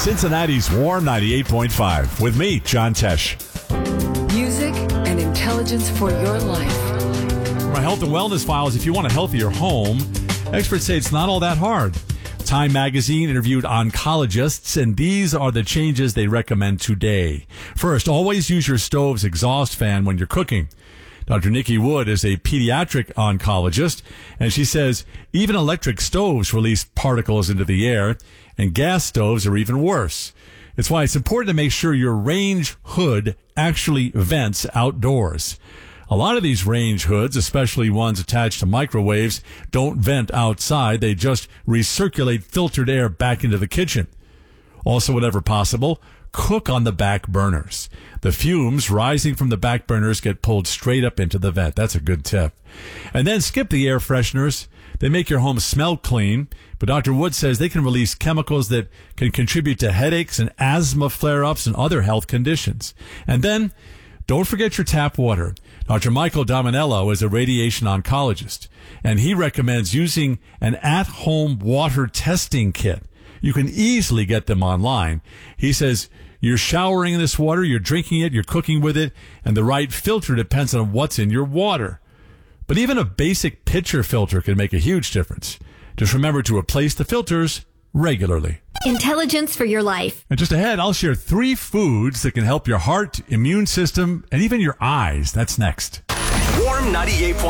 Cincinnati's Warm 98.5 with me, John Tesh. Music and intelligence for your life. For my health and wellness files, if you want a healthier home, experts say it's not all that hard. Time magazine interviewed oncologists, and these are the changes they recommend today. First, always use your stove's exhaust fan when you're cooking. Dr. Nikki Wood is a pediatric oncologist, and she says even electric stoves release particles into the air, and gas stoves are even worse. It's why it's important to make sure your range hood actually vents outdoors. A lot of these range hoods, especially ones attached to microwaves, don't vent outside. They just recirculate filtered air back into the kitchen. Also, whenever possible, cook on the back burners. The fumes rising from the back burners get pulled straight up into the vent. That's a good tip. And then skip the air fresheners. They make your home smell clean, but Dr. Wood says they can release chemicals that can contribute to headaches and asthma flare-ups and other health conditions. And then don't forget your tap water. Dr. Michael Dominello is a radiation oncologist, and he recommends using an at-home water testing kit. You can easily get them online. He says you're showering in this water, you're drinking it, you're cooking with it, and the right filter depends on what's in your water. But even a basic pitcher filter can make a huge difference. Just remember to replace the filters regularly. Intelligence for your life. And just ahead, I'll share 3 foods that can help your heart, immune system, and even your eyes. That's next. Warm 98.5.